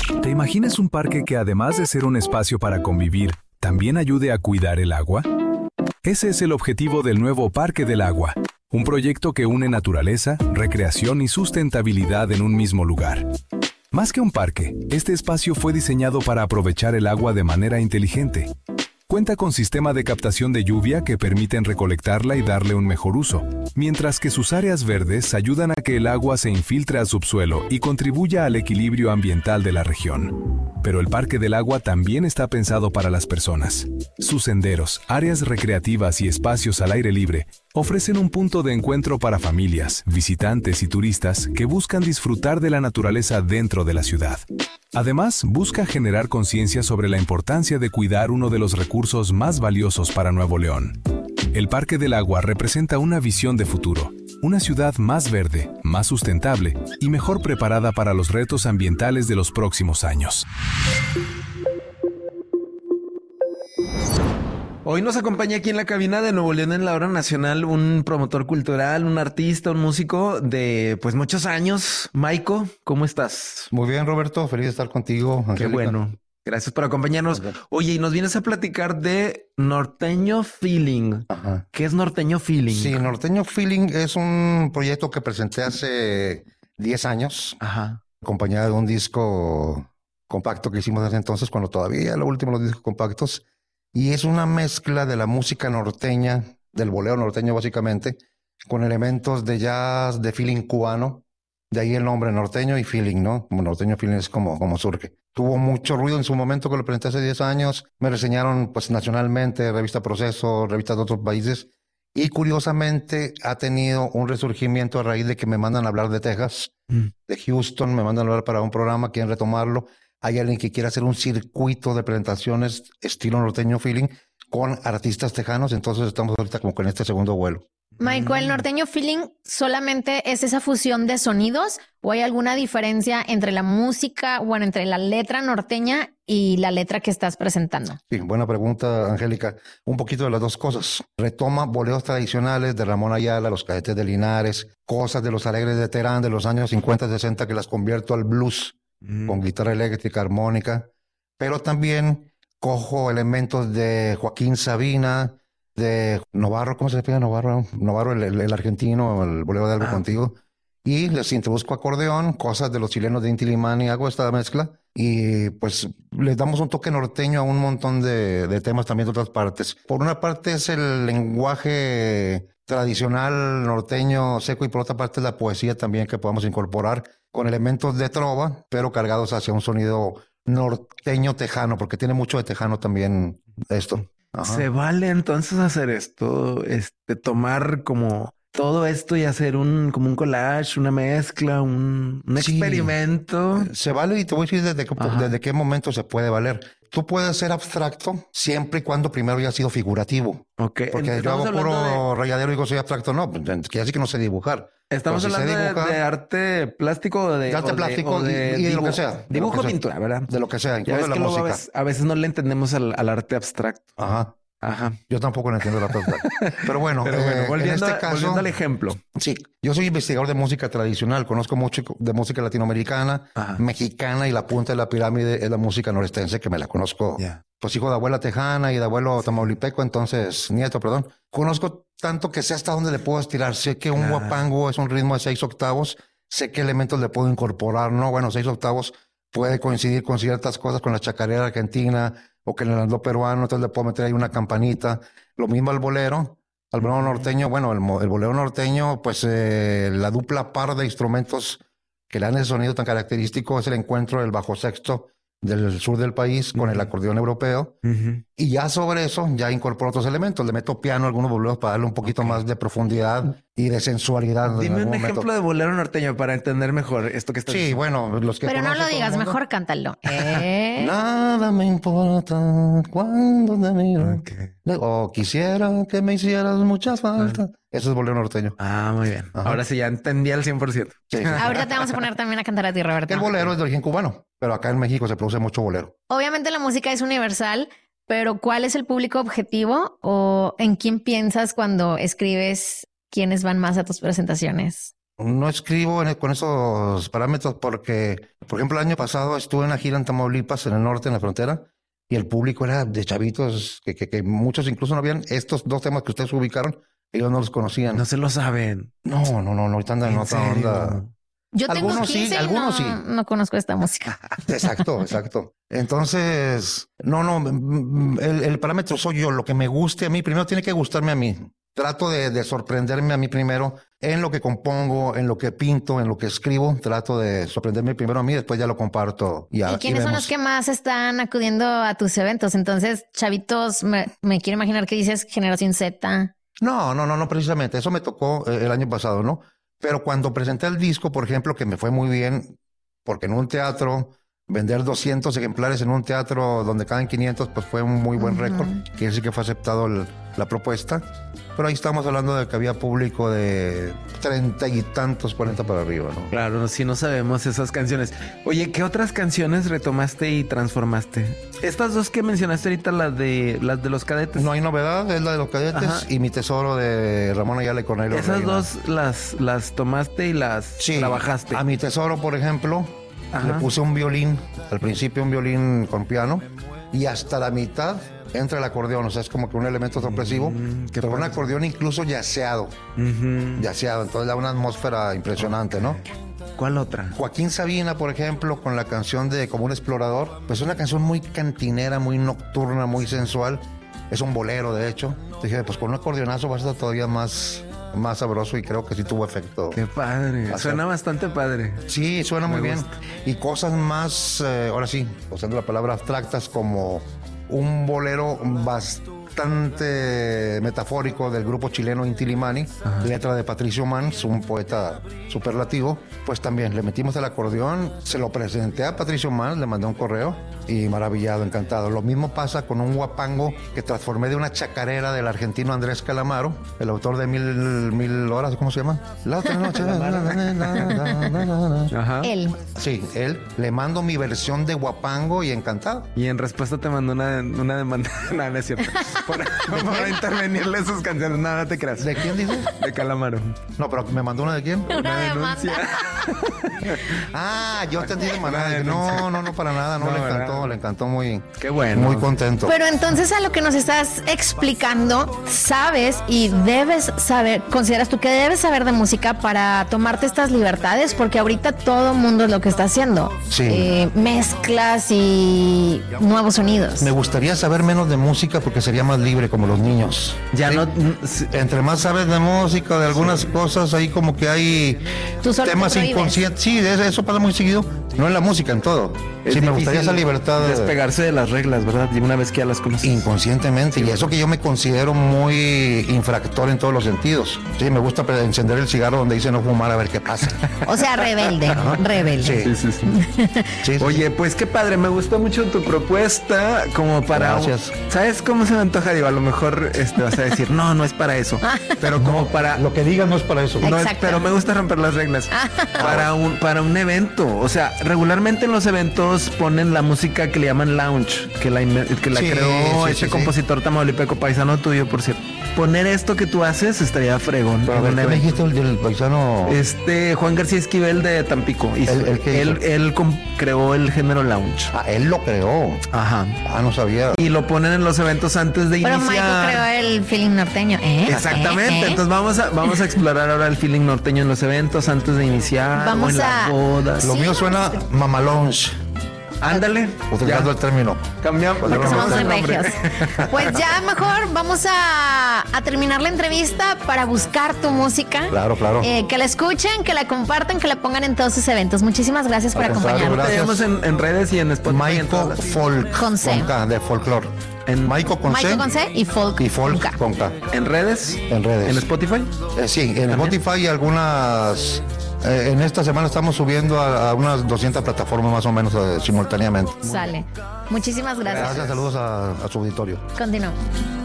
¿Te imaginas un parque que además de ser un espacio para convivir, también ayude a cuidar el agua? Ese es el objetivo del nuevo Parque del Agua, un proyecto que une naturaleza, recreación y sustentabilidad en un mismo lugar. Más que un parque, este espacio fue diseñado para aprovechar el agua de manera inteligente. Cuenta con sistema de captación de lluvia que permiten recolectarla y darle un mejor uso, mientras que sus áreas verdes ayudan a que el agua se infiltre al subsuelo y contribuya al equilibrio ambiental de la región. Pero el Parque del Agua también está pensado para las personas. Sus senderos, áreas recreativas y espacios al aire libre ofrecen un punto de encuentro para familias, visitantes y turistas que buscan disfrutar de la naturaleza dentro de la ciudad. Además, busca generar conciencia sobre la importancia de cuidar uno de los recursos más valiosos para Nuevo León. El Parque del Agua representa una visión de futuro, una ciudad más verde, más sustentable y mejor preparada para los retos ambientales de los próximos años. Hoy nos acompaña aquí en la cabina de Nuevo León en la Hora Nacional un promotor cultural, un artista, un músico de pues muchos años. Maiko, ¿cómo estás? Muy bien, Roberto. Feliz de estar contigo, Angélica. Qué bueno. Gracias por acompañarnos. Oye, y nos vienes a platicar de Norteño Feeling. Ajá. ¿Qué es Norteño Feeling? Sí, Norteño Feeling es un proyecto que presenté hace 10 años. Ajá. Acompañado de un disco compacto que hicimos desde entonces, cuando todavía lo último los discos compactos. Y es una mezcla de la música norteña, del bolero norteño básicamente, con elementos de jazz, de feeling cubano. De ahí el nombre norteño y feeling, ¿no? Como norteño feeling es como surge. Tuvo mucho ruido en su momento que lo presenté hace 10 años. Me reseñaron pues nacionalmente, revista Proceso, revistas de otros países. Y curiosamente ha tenido un resurgimiento a raíz de que me mandan a hablar de Texas, de Houston, me mandan a hablar para un programa, quieren retomarlo. Hay alguien que quiere hacer un circuito de presentaciones estilo norteño feeling con artistas tejanos. Entonces estamos ahorita como con este segundo vuelo. Maiko, ¿el norteño feeling solamente es esa fusión de sonidos o hay alguna diferencia entre la música, bueno, entre la letra norteña y la letra que estás presentando? Sí, buena pregunta, Angélica. Un poquito de las dos cosas. Retoma boleros tradicionales de Ramón Ayala, los Cadetes de Linares, cosas de los Alegres de Terán de los años 50, 60 que las convierto al blues con guitarra eléctrica, armónica, pero también cojo elementos de Joaquín Sabina, de Novarro, ¿cómo se llama Novarro? Novarro, el argentino, el bolero de Algo Contigo. Y les introduzco acordeón, cosas de los chilenos de Inti Limani, hago esta mezcla. Y pues les damos un toque norteño a un montón de temas también de otras partes. Por una parte es el lenguaje tradicional norteño seco y por otra parte la poesía también que podemos incorporar con elementos de trova, pero cargados hacia un sonido norteño tejano, porque tiene mucho de tejano también esto. Ajá. ¿Se vale entonces hacer esto? Tomar como todo esto y hacer como un collage, una mezcla, un experimento. Se vale y te voy a decir desde qué momento se puede valer. Tú puedes ser abstracto siempre y cuando primero haya sido figurativo. Ok. Porque yo hago puro rayadero y digo soy abstracto. No, que así que no sé dibujar. Estamos hablando de arte plástico o de arte plástico y de lo que sea. Dibujo, pintura, ¿verdad? De lo que sea, incluso de la música. A veces no le entendemos al arte abstracto. Ajá. Ajá. Yo tampoco lo entiendo la abstracto. Pero bueno, volviendo, en este caso, volviendo al ejemplo. Sí, yo soy investigador de música tradicional, conozco mucho de música latinoamericana, mexicana, y la punta de la pirámide es la música norestense, que me la conozco. Pues hijo de abuela tejana y de abuelo tamaulipeco, entonces nieto, perdón. Conozco tanto que sé hasta dónde le puedo estirar. Sé que un huapango es un ritmo de 6 octavos, sé qué elementos le puedo incorporar, ¿no? Bueno, 6 octavos puede coincidir con ciertas cosas, con la chacarera argentina o que en el andó peruano, entonces le puedo meter ahí una campanita. Lo mismo al bolero norteño. Bueno, el bolero norteño, pues la dupla par de instrumentos que le dan ese sonido tan característico es el encuentro del bajo sexto del sur del país con el acordeón europeo. Y ya sobre eso, ya incorporo otros elementos. Le meto piano a algunos boleros para darle un poquito más de profundidad y de sensualidad. Dime un ejemplo de bolero norteño para entender mejor esto que estás diciendo. Bueno, los que pero no lo digas, mejor cántalo. Nada me importa cuando te miro. O quisiera que me hicieras mucha falta. Eso es bolero norteño. Muy bien. Ajá. Ahora sí ya entendí al 100%. Sí. Ahorita te vamos a poner también a cantar a ti, Roberto. El bolero es de origen cubano, pero acá en México se produce mucho bolero. Obviamente la música es universal, pero ¿cuál es el público objetivo o en quién piensas cuando escribes quiénes van más a tus presentaciones? No escribo con esos parámetros porque, por ejemplo, el año pasado estuve en una gira en Tamaulipas, en el norte, en la frontera, y el público era de chavitos que muchos incluso no habían estos dos temas que ustedes ubicaron, ellos no los conocían. No se lo saben. No, ahorita andan en otra onda. Yo tengo Algunos 15 sí, y algunos sí. no conozco esta música. Exacto. Entonces, el parámetro soy yo, lo que me guste a mí, primero tiene que gustarme a mí. Trato de sorprenderme a mí primero en lo que compongo, en lo que pinto, en lo que escribo. Trato de sorprenderme primero a mí, después ya lo comparto. ¿Y quiénes son los que más están acudiendo a tus eventos? Entonces, chavitos, me quiero imaginar que dices Generación Z. No, precisamente. Eso me tocó el año pasado, ¿no? Pero cuando presenté el disco, por ejemplo, que me fue muy bien, porque en un teatro, vender 200 ejemplares en un teatro donde caben 500, pues fue un muy buen récord. Quiere decir que fue aceptado la propuesta. Pero ahí estamos hablando de que había público de 30 y tantos, 40 para arriba, ¿no? Claro, si no sabemos esas canciones. Oye, ¿qué otras canciones retomaste y transformaste? Estas dos que mencionaste ahorita, las de los Cadetes. No hay novedad, es la de los Cadetes. Ajá. Y Mi Tesoro de Ramón Ayala y Cornelio Esas Reina. Dos las tomaste y las trabajaste. A Mi Tesoro, por ejemplo, le puse un violín, al principio un violín con piano, y hasta la mitad entra el acordeón, o sea, es como que un elemento sorpresivo, pero un acordeón incluso yaceado, entonces da una atmósfera impresionante, ¿no? ¿Cuál otra? Joaquín Sabina, por ejemplo, con la canción de Como un explorador, pues es una canción muy cantinera, muy nocturna, muy sensual, es un bolero, de hecho. Dije, pues con un acordeonazo va a estar todavía más sabroso, y creo que sí tuvo efecto. Qué padre, suena bastante padre. Sí, suena muy bien. Y cosas más, ahora sí, usando la palabra abstractas, como un bolero bastante metafórico del grupo chileno Inti Illimani, letra de Patricio Mans, un poeta superlativo. Pues también le metimos el acordeón, se lo presenté a Patricio Mans, le mandé un correo y maravillado, encantado. Lo mismo pasa con un guapango que transformé de una chacarera del argentino Andrés Calamaro, el autor de Mil Horas, ¿cómo se llama? La otra noche. Él. Sí, él. Le mando mi versión de guapango y encantado. Y en respuesta te mandó una demanda. No, no es cierto. Por intervenirle sus canciones. No te creas. ¿De quién dices? De Calamaro. No, pero ¿me mandó una de quién? Una denuncia. Yo entendí de manera. No, para nada. No, le encantó muy. Qué bueno. Muy contento. Pero entonces, a lo que nos estás explicando, sabes y debes saber, consideras tú que debes saber de música para tomarte estas libertades, porque ahorita todo el mundo es lo que está haciendo. Sí. Mezclas y nuevos sonidos. Me gustaría saber menos de música porque sería más libre, como los niños. Ya no. Entre más sabes de música, de algunas cosas, ahí como que hay temas inconscientes. Sí, eso pasa muy seguido. No en la música, en todo. Sí, me gustaría esa libertad de despegarse de las reglas, ¿verdad? Y una vez que ya las conoces. Inconscientemente. Y eso que yo me considero muy infractor en todos los sentidos. Sí, me gusta encender el cigarro donde dice no fumar, a ver qué pasa. O sea, rebelde. Rebelde. Sí. Oye, pues qué padre, me gustó mucho tu propuesta, como para... Gracias. ¿Sabes cómo se me antoja? Digo, a lo mejor vas a decir, no es para eso. Pero como para... Lo que digas no es para eso. No pero me gusta romper las reglas. Para un evento. O sea, regularmente en los eventos ponen la música que le llaman lounge, que la creó compositor tamaulipeco, paisano tuyo, por cierto. Poner esto que tú haces estaría fregón. Pero ¿qué me dijiste el paisano? Juan García Esquivel de Tampico. Él creó el género lounge. Él lo creó. Ajá. No sabía. Y lo ponen en los eventos antes de iniciar. Pero Michael creó el feeling norteño. Exactamente. Entonces vamos a explorar ahora el feeling norteño en los eventos antes de iniciar. Vamos o en las bodas. Lo mío suena mamalonge. Ándale. Utilizando el término. Cambiamos. Somos de regios. Pues ya mejor vamos a terminar la entrevista para buscar tu música. Claro. Que la escuchen, que la compartan, que la pongan en todos sus eventos. Muchísimas gracias por acompañarnos. Gracias. En redes y en Spotify. Maiko Folk. Con C. Con K, de folklore. Maiko con C y Folk. Y Folk con K. ¿En redes? En redes. ¿En Spotify? Sí, en Spotify y algunas... en esta semana estamos subiendo a unas 200 plataformas más o menos simultáneamente. Sale. Muchísimas gracias. Gracias, saludos a su auditorio. Continuamos.